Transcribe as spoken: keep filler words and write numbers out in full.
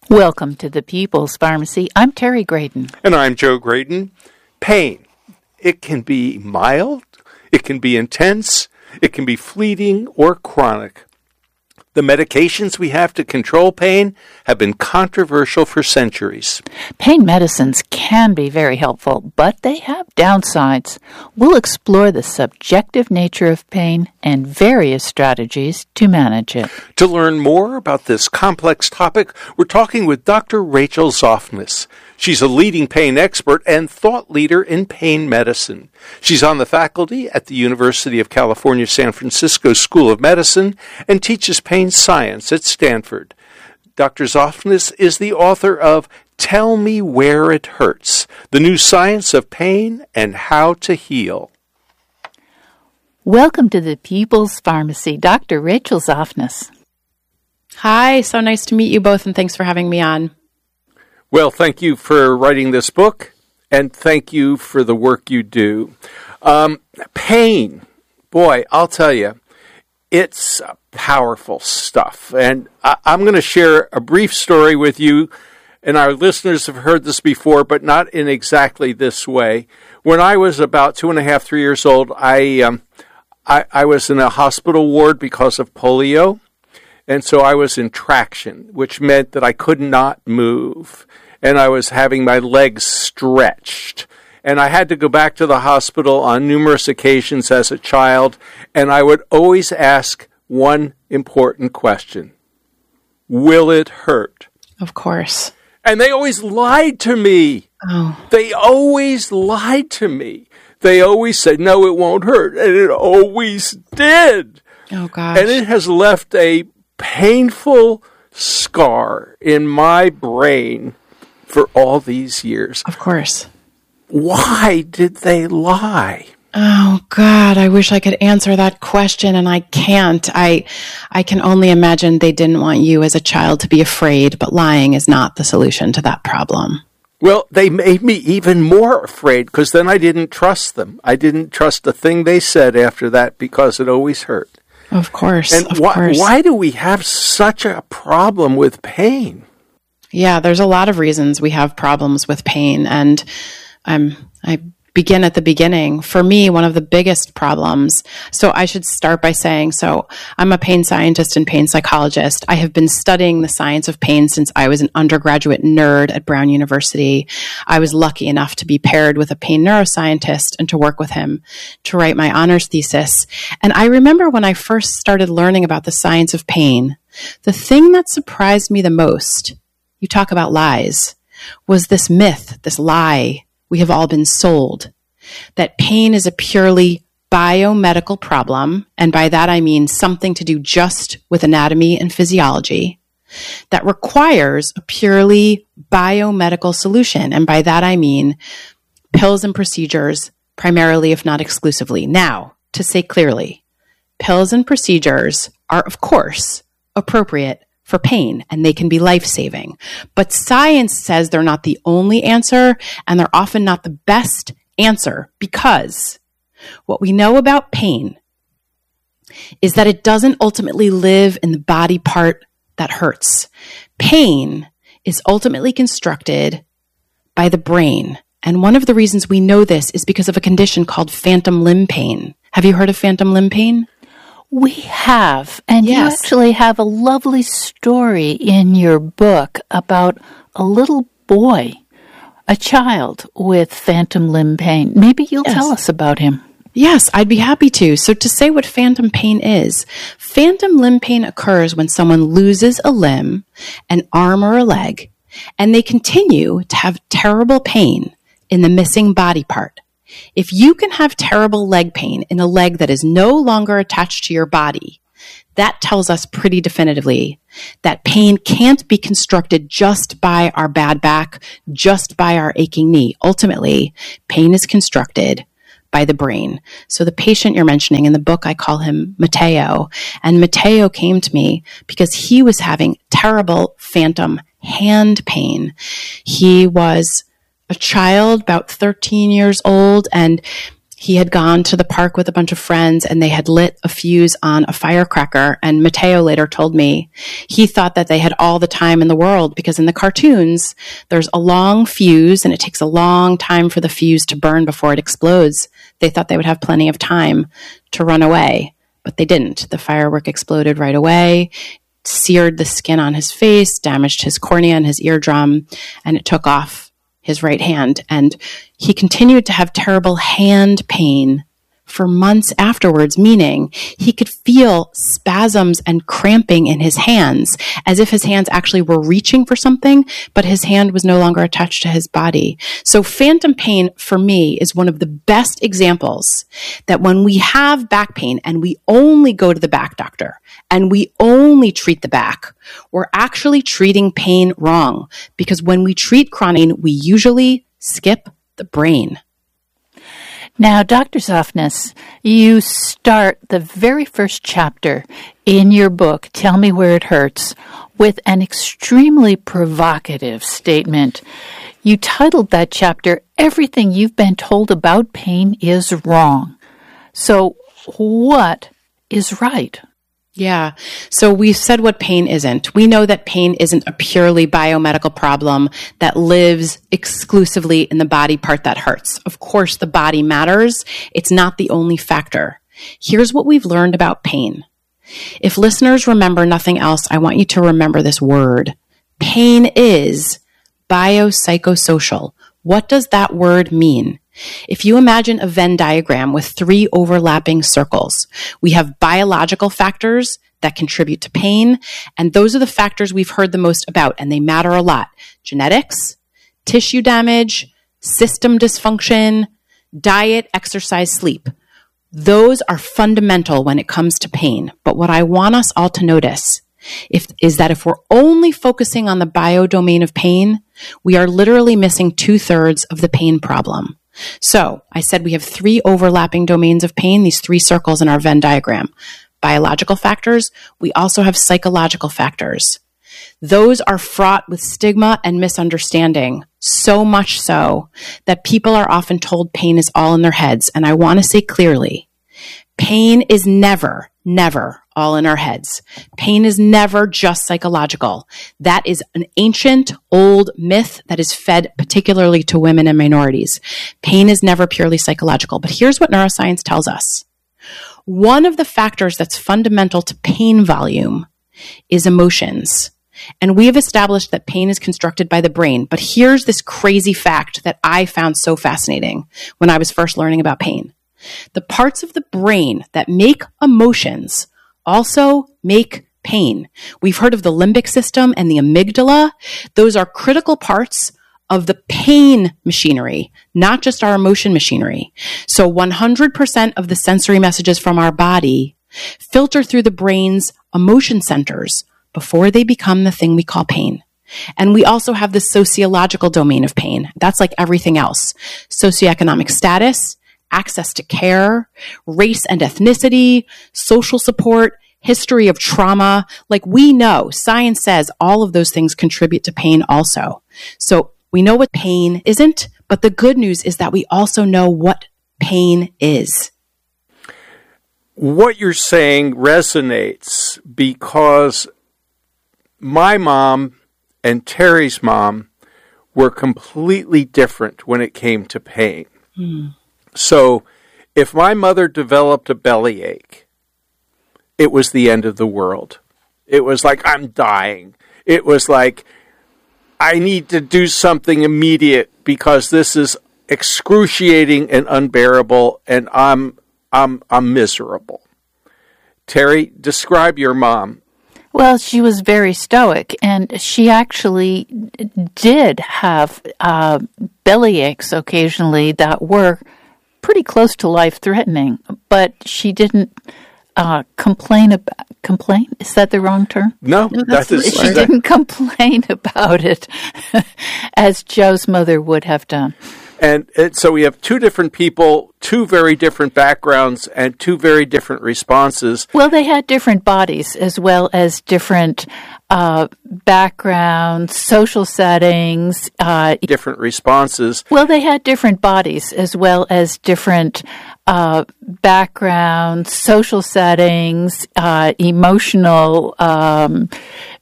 Welcome to the People's Pharmacy. I'm Terry Graydon. And I'm Joe Graydon. Pain. It can be mild, it can be intense, it can be fleeting or chronic. The medications we have to control pain have been controversial for centuries. Pain medicines can be very helpful, but they have downsides. We'll explore the subjective nature of pain and various strategies to manage it. To learn more about this complex topic, we're talking with Doctor Rachel Zoffness. She's a leading pain expert and thought leader in pain medicine. She's on the faculty at the University of California, San Francisco School of Medicine and teaches pain science at Stanford. Doctor Zoffness is the author of Tell Me Where It Hurts, The New Science of Pain and How to Heal. Welcome to the People's Pharmacy, Doctor Rachel Zoffness. Hi, so nice to meet you both, and thanks for having me on. Well, thank you for writing this book, and thank you for the work you do. Um, pain, boy, I'll tell you, it's powerful stuff. And I- I'm going to share a brief story with you, and our listeners have heard this before, but not in exactly this way. When I was about two and a half, three years old, I, um, I, I was in a hospital ward because of polio. And so I was in traction, which meant that I could not move. And I was having my legs stretched. And I had to go back to the hospital on numerous occasions as a child. And I would always ask one important question. Will it hurt? Of course. And they always lied to me. Oh. They always lied to me. They always said, no, it won't hurt. And it always did. Oh, gosh. And it has left a painful scar in my brain for all these years. Of course. Why did they lie? Oh, God, I wish I could answer that question, and I can't. I I can only imagine they didn't want you as a child to be afraid, but lying is not the solution to that problem. Well, they made me even more afraid because then I didn't trust them. I didn't trust a thing they said after that because it always hurt. Of course, and of why, course. why do we have such a problem with pain? Yeah, there's a lot of reasons we have problems with pain, and I'm I begin at the beginning. For me, one of the biggest problems, so I should start by saying, so I'm a pain scientist and pain psychologist. I have been studying the science of pain since I was an undergraduate nerd at Brown University. I was lucky enough to be paired with a pain neuroscientist and to work with him to write my honors thesis. And I remember when I first started learning about the science of pain, the thing that surprised me the most, you talk about lies, was this myth, this lie we have all been sold, that pain is a purely biomedical problem, and by that I mean something to do just with anatomy and physiology, that requires a purely biomedical solution, and by that I mean pills and procedures, primarily if not exclusively. Now, to say clearly, pills and procedures are, of course, appropriate for pain, and they can be life-saving. But science says they're not the only answer, and they're often not the best answer, because what we know about pain is that it doesn't ultimately live in the body part that hurts. Pain is ultimately constructed by the brain. And one of the reasons we know this is because of a condition called phantom limb pain. Have you heard of phantom limb pain? We have, and Yes. you actually have a lovely story in your book about a little boy, a child with phantom limb pain. Maybe you'll Yes. tell us about him. Yes, I'd be happy to. So to say what phantom pain is, phantom limb pain occurs when someone loses a limb, an arm or a leg, and they continue to have terrible pain in the missing body part. If you can have terrible leg pain in a leg that is no longer attached to your body, that tells us pretty definitively that pain can't be constructed just by our bad back, just by our aching knee. Ultimately, pain is constructed by the brain. So the patient you're mentioning in the book, I call him Mateo, and Mateo came to me because he was having terrible phantom hand pain. He was a child, about thirteen years old, and he had gone to the park with a bunch of friends and they had lit a fuse on a firecracker. And Mateo later told me he thought that they had all the time in the world because in the cartoons, there's a long fuse and it takes a long time for the fuse to burn before it explodes. They thought they would have plenty of time to run away, but they didn't. The firework exploded right away, seared the skin on his face, damaged his cornea and his eardrum, and it took off his right hand. And he continued to have terrible hand pain for months afterwards, meaning he could feel spasms and cramping in his hands as if his hands actually were reaching for something, but his hand was no longer attached to his body. So phantom pain for me is one of the best examples that when we have back pain and we only go to the back doctor and we only treat the back, we're actually treating pain wrong, because when we treat chronic pain, we usually skip the brain. Now, Doctor Zoffness, you start the very first chapter in your book, Tell Me Where It Hurts, with an extremely provocative statement. You titled that chapter, Everything You've Been Told About Pain is Wrong. So what is right? Yeah. So we've said what pain isn't. We know that pain isn't a purely biomedical problem that lives exclusively in the body part that hurts. Of course, the body matters. It's not the only factor. Here's what we've learned about pain. If listeners remember nothing else, I want you to remember this word. Pain is biopsychosocial. What does that word mean? If you imagine a Venn diagram with three overlapping circles, we have biological factors that contribute to pain, and those are the factors we've heard the most about, and they matter a lot. Genetics, tissue damage, system dysfunction, diet, exercise, sleep. Those are fundamental when it comes to pain. But what I want us all to notice if, is that if we're only focusing on the biodomain of pain, we are literally missing two-thirds of the pain problem. So I said we have three overlapping domains of pain, these three circles in our Venn diagram. Biological factors. We also have psychological factors. Those are fraught with stigma and misunderstanding, so much so that people are often told pain is all in their heads. And I want to say clearly, pain is never, never all in our heads. Pain is never just psychological. That is an ancient, old myth that is fed particularly to women and minorities. Pain is never purely psychological. But here's what neuroscience tells us. One of the factors that's fundamental to pain volume is emotions. And we have established that pain is constructed by the brain. But here's this crazy fact that I found so fascinating when I was first learning about pain. The parts of the brain that make emotions also make pain. We've heard of the limbic system and the amygdala. Those are critical parts of the pain machinery, not just our emotion machinery. So one hundred percent of the sensory messages from our body filter through the brain's emotion centers before they become the thing we call pain. And we also have the sociological domain of pain. That's like everything else. Socioeconomic status, access to care, race and ethnicity, social support, history of trauma. Like we know, science says all of those things contribute to pain also. So we know what pain isn't, but the good news is that we also know what pain is. What you're saying resonates because my mom and Terry's mom were completely different when it came to pain. Mm. So if my mother developed a bellyache, it was the end of the world. It was like, I'm dying. It was like, I need to do something immediate because this is excruciating and unbearable, and I'm I'm I'm miserable. Terry, describe your mom. Well, she was very stoic, and she actually did have uh, belly aches occasionally that were pretty close to life-threatening, but she didn't uh, complain about, complain? Is that the wrong term? No, no that's that is, she didn't complain about it as Joe's mother would have done. And it, so we have two different people, two very different backgrounds, and two very different responses. Well, they had different bodies as well as different uh, backgrounds, social settings, uh, different responses. Well, they had different bodies as well as different uh, backgrounds, social settings, uh, emotional um,